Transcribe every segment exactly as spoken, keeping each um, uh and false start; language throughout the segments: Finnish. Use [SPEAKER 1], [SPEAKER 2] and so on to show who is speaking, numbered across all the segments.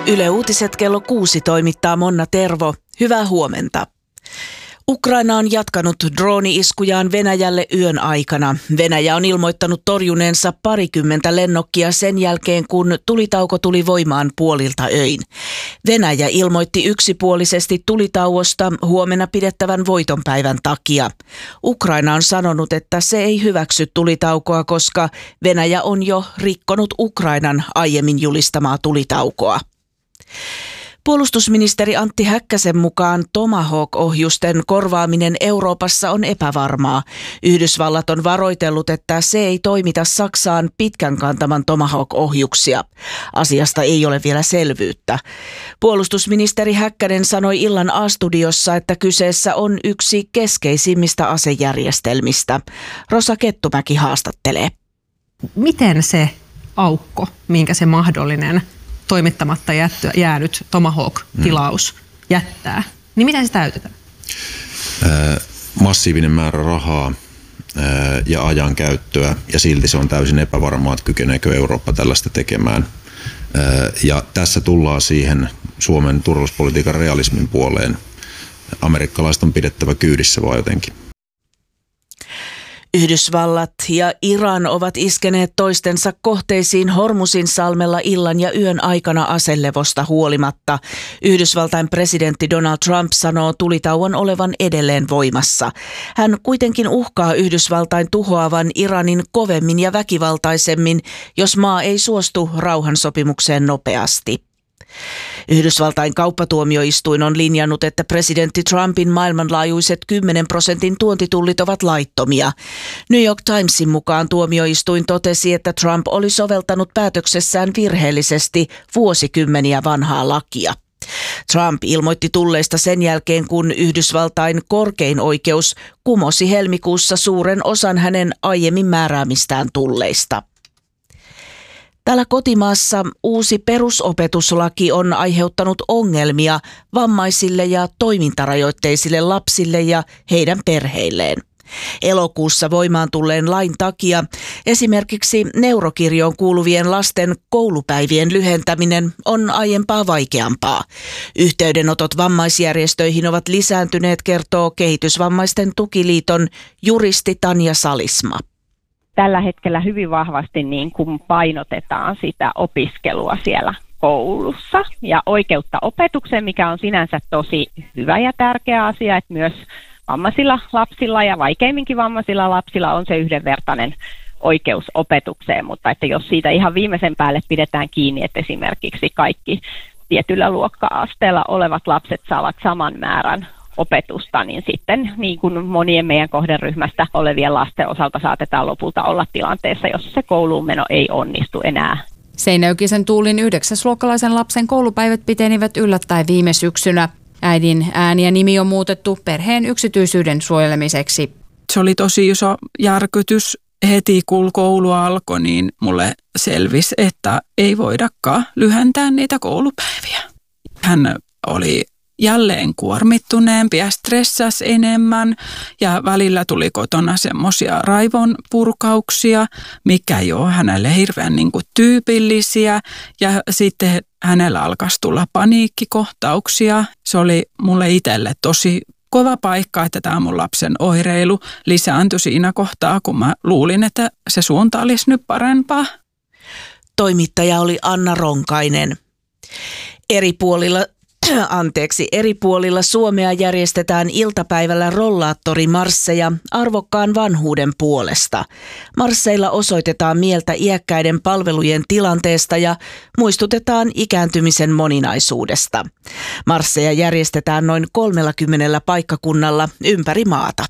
[SPEAKER 1] Yle Uutiset kello kuusi toimittaa Monna Tervo. Hyvää huomenta. Ukraina on jatkanut drooni-iskujaan Venäjälle yön aikana. Venäjä on ilmoittanut torjuneensa parikymmentä lennokkia sen jälkeen, kun tulitauko tuli voimaan puolilta öin. Venäjä ilmoitti yksipuolisesti tulitauosta huomenna pidettävän voitonpäivän takia. Ukraina on sanonut, että se ei hyväksy tulitaukoa, koska Venäjä on jo rikkonut Ukrainan aiemmin julistamaa tulitaukoa. Puolustusministeri Antti Häkkäsen mukaan Tomahawk-ohjusten korvaaminen Euroopassa on epävarmaa. Yhdysvallat on varoitellut, että se ei toimita Saksaan pitkän kantaman Tomahawk-ohjuksia. Asiasta ei ole vielä selvyyttä. Puolustusministeri Häkkänen sanoi illan A-studiossa, että kyseessä on yksi keskeisimmistä asejärjestelmistä. Rosa Kettumäki haastattelee.
[SPEAKER 2] Miten se aukko, minkä se mahdollinen toimittamatta jättyä, jäänyt Tomahawk-tilaus mm. jättää, niin miten se täytetään?
[SPEAKER 3] Äh, massiivinen määrä rahaa äh, ja ajan käyttöä, ja silti se on täysin epävarmaa, että kykeneekö Eurooppa tällaista tekemään. Äh, ja tässä tullaan siihen Suomen turvallisuuspolitiikan realismin puoleen. Amerikkalaiset on pidettävä kyydissä vaan jotenkin.
[SPEAKER 1] Yhdysvallat ja Iran ovat iskeneet toistensa kohteisiin Hormuzin salmella illan ja yön aikana aselevosta huolimatta. Yhdysvaltain presidentti Donald Trump sanoo tulitauon olevan edelleen voimassa. Hän kuitenkin uhkaa Yhdysvaltain tuhoavan Iranin kovemmin ja väkivaltaisemmin, jos maa ei suostu rauhansopimukseen nopeasti. Yhdysvaltain kauppatuomioistuin on linjannut, että presidentti Trumpin maailmanlaajuiset kymmenen prosentin tuontitullit ovat laittomia. New York Timesin mukaan tuomioistuin totesi, että Trump oli soveltanut päätöksessään virheellisesti vuosikymmeniä vanhaa lakia. Trump ilmoitti tulleista sen jälkeen, kun Yhdysvaltain korkein oikeus kumosi helmikuussa suuren osan hänen aiemmin määräämistään tulleista. Täällä kotimaassa uusi perusopetuslaki on aiheuttanut ongelmia vammaisille ja toimintarajoitteisille lapsille ja heidän perheilleen. Elokuussa voimaan tulleen lain takia esimerkiksi neurokirjoon kuuluvien lasten koulupäivien lyhentäminen on aiempaa vaikeampaa. Yhteydenotot vammaisjärjestöihin ovat lisääntyneet, kertoo Kehitysvammaisten tukiliiton juristi Tanja Salisma.
[SPEAKER 4] Tällä hetkellä hyvin vahvasti niin kuin painotetaan sitä opiskelua siellä koulussa ja oikeutta opetukseen, mikä on sinänsä tosi hyvä ja tärkeä asia, että myös vammaisilla lapsilla ja vaikeimminkin vammaisilla lapsilla on se yhdenvertainen oikeus opetukseen, mutta että jos siitä ihan viimeisen päälle pidetään kiinni, että esimerkiksi kaikki tietyllä luokka-asteella olevat lapset saavat saman määrän opetusta, niin sitten niin kuin monien meidän kohderyhmästä olevien lasten osalta saatetaan lopulta olla tilanteessa, jossa se kouluun meno ei onnistu enää.
[SPEAKER 5] Seinäjokisen Tuulin yhdeksäsluokkalaisen lapsen koulupäivät pitenivät yllättäen viime syksynä. Äidin ääni ja nimi on muutettu perheen yksityisyyden suojelemiseksi.
[SPEAKER 6] Se oli tosi iso järkytys. Heti kun koulu alkoi, niin mulle selvisi, että ei voidakaan lyhentää niitä koulupäiviä. Hän oli jälleen kuormittuneempi ja stressasi enemmän ja välillä tuli kotona semmoisia raivon purkauksia, mikä ei ole hänelle hirveän niin kuin tyypillisiä, ja sitten hänellä alkaisi tulla paniikkikohtauksia. Se oli mulle itselle tosi kova paikka, että tämä mun lapsen oireilu lisääntyi siinä kohtaa, kun mä luulin, että se suunta olisi nyt parempaa.
[SPEAKER 1] Toimittaja oli Anna Ronkainen. Eri puolilla Anteeksi, eri puolilla Suomea järjestetään iltapäivällä rollaattorimarsseja arvokkaan vanhuuden puolesta. Marsseilla osoitetaan mieltä iäkkäiden palvelujen tilanteesta ja muistutetaan ikääntymisen moninaisuudesta. Marsseja järjestetään noin kolmellakymmenellä paikkakunnalla ympäri maata.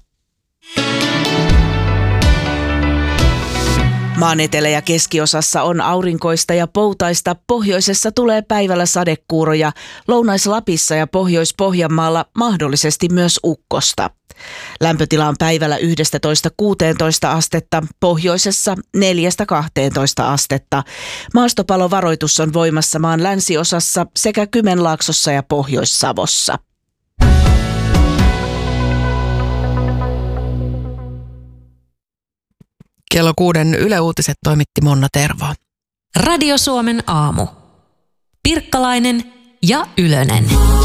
[SPEAKER 1] Maan etelä- ja keskiosassa on aurinkoista ja poutaista, pohjoisessa tulee päivällä sadekuuroja, Lounais-Lapissa ja Pohjois-Pohjanmaalla mahdollisesti myös ukkosta. Lämpötila on päivällä yksitoista kuusitoista astetta, pohjoisessa neljästä kahteentoista astetta. Maastopalovaroitus on voimassa maan länsiosassa sekä Kymenlaaksossa ja Pohjois-Savossa.
[SPEAKER 7] Kello kuuden Yle Uutiset toimitti Monna Tervo.
[SPEAKER 8] Radio Suomen aamu.
[SPEAKER 7] Pirkkalainen ja Ylönen.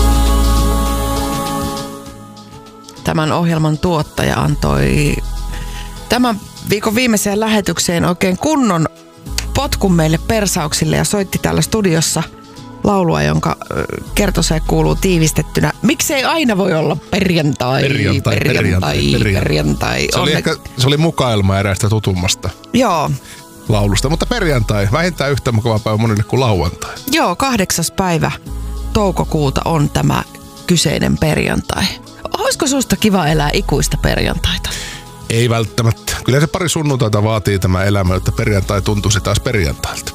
[SPEAKER 8] Tämän ohjelman tuottaja antoi tämän viikon viimeiseen lähetykseen oikein kunnon potkun meille persauksille ja soitti täällä studiossa laulua, jonka kertoseen kuuluu tiivistettynä. Miksei aina voi olla perjantai,
[SPEAKER 9] perjantai, perjantai, perjantai. perjantai. Se, oli
[SPEAKER 8] Onne...
[SPEAKER 9] ehkä, se oli mukailma eräästä tutummasta
[SPEAKER 8] Joo.
[SPEAKER 9] laulusta, mutta perjantai, vähintään yhtä mukava päivä monille kuin lauantai.
[SPEAKER 8] Joo, kahdeksas päivä toukokuuta on tämä kyseinen perjantai. Olisiko susta kiva elää ikuista perjantaita?
[SPEAKER 9] Ei välttämättä. Kyllä se pari sunnuntaita vaatii tämä elämä, että perjantai tuntuisi taas perjantailta.